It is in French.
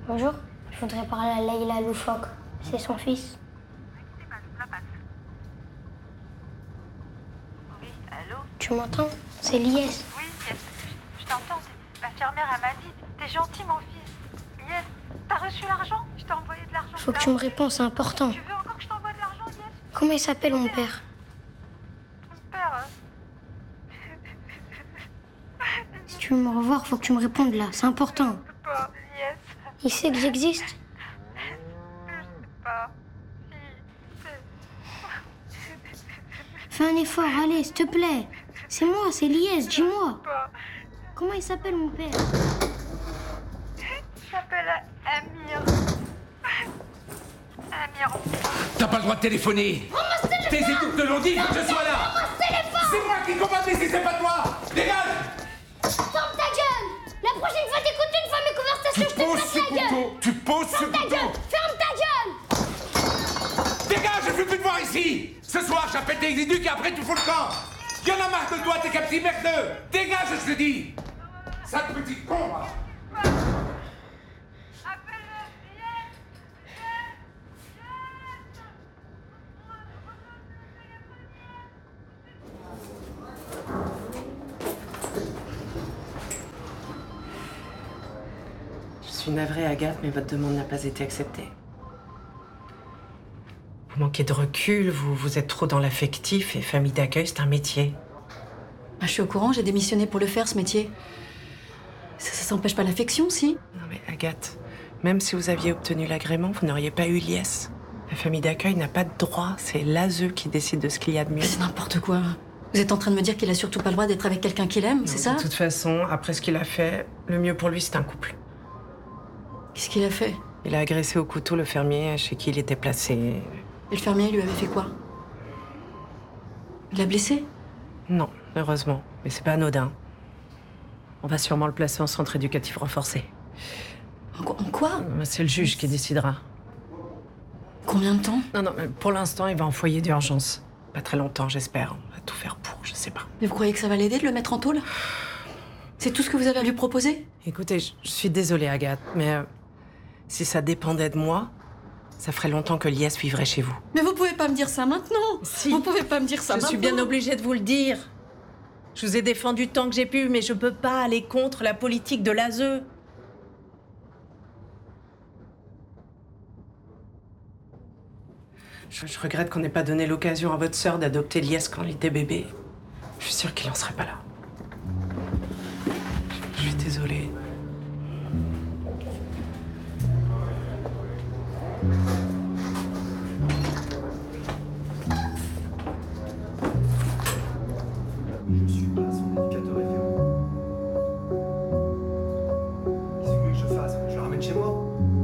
Bonjour, je voudrais parler à Leïla Louchok. C'est son fils. Oui, allô? Tu m'entends? C'est Lies. Oui, Yes, je t'entends. L'infirmière, elle m'a dit, t'es gentil, mon fils. Yes, t'as reçu l'argent? Je t'ai envoyé de l'argent. Faut que tu me répondes, c'est important. Tu veux encore que je t'envoie de l'argent, Yes? Comment il s'appelle mon père? Ton père, Si tu veux me revoir, faut que tu me répondes là, c'est important. je sais pas, Yes. Il sait que j'existe? Je sais pas. Fais un effort, allez, s'il te plaît. C'est moi, c'est Lies, dis-moi. Pas. Comment il s'appelle mon père? Il s'appelle Amir. Amir. T'as pas le droit de téléphoner. Tes écoutes te l'ont dit, faut que je sois là. C'est moi qui commande ici, c'est pas toi. Dégage. Ferme ta gueule! La prochaine fois t'écoutes une fois mes conversations, je te Pose casse ce la gueule! couteau. Tu poses ce Ferme ta couteau. gueule! Ferme ta gueule! Dégage, je veux plus te voir ici. Ce soir, j'appelle tes éduques et après tu fous le camp. Y'en a marre de toi, t'es qu'un petit merdeux. Dégage, je te dis. Sale petit con, va. Je suis navrée, Agathe, mais votre demande n'a pas été acceptée. Vous manquez de recul, vous êtes trop dans l'affectif et famille d'accueil, c'est un métier. Je suis au courant, j'ai démissionné pour le faire, ce métier. Ça s'empêche pas l'affection, si? Non mais Agathe, même si vous aviez obtenu l'agrément, vous n'auriez pas eu Lies. La famille d'accueil n'a pas de droit, c'est l'ASE qui décide de ce qu'il y a de mieux. C'est n'importe quoi. Vous êtes en train de me dire qu'il a surtout pas le droit d'être avec quelqu'un qu'il aime, c'est ça? De toute façon, après ce qu'il a fait, le mieux pour lui, c'est un couple. Qu'est-ce qu'il a fait? Il a agressé au couteau le fermier chez qui il était placé. Et le fermier lui avait fait quoi? Il l'a blessé? Non, heureusement, mais c'est pas anodin. On va sûrement le placer en centre éducatif renforcé. En quoi? C'est le juge qui décidera. Combien de temps? Non, mais pour l'instant, il va en foyer d'urgence. Pas très longtemps, j'espère. On va tout faire pour, je sais pas. Mais vous croyez que ça va l'aider de le mettre en tôle? C'est tout ce que vous avez à lui proposer? Écoutez, je suis désolée, Agathe, mais si ça dépendait de moi, ça ferait longtemps que Lies vivrait chez vous. Mais vous pouvez pas me dire ça maintenant! Si. Vous pouvez pas me dire ça Je maintenant! suis bien obligée de vous le dire. Je vous ai défendu tant que j'ai pu, mais je peux pas aller contre la politique de l'ASE. Je regrette qu'on n'ait pas donné l'occasion à votre sœur d'adopter Lies quand il était bébé. Je suis sûre qu'il en serait pas là. Je suis désolée.